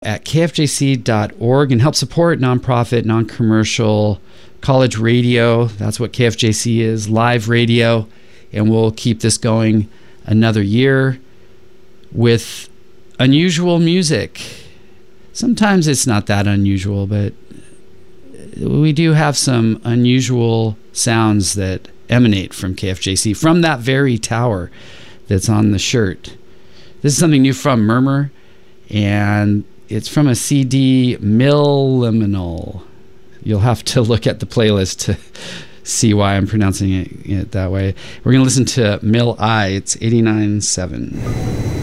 at kfjc.org and help support nonprofit, non-commercial college radio. That's what KFJC is, live radio. And we'll keep this going another year with unusual music. Sometimes it's not that unusual, but we do have some unusual sounds that emanate from KFJC, from that very tower that's on the shirt. This is something new from Murmur, and it's from a CD, Milliminal. You'll have to look at the playlist to see why I'm pronouncing it that way. We're going to listen to Mill I. It's 89.7.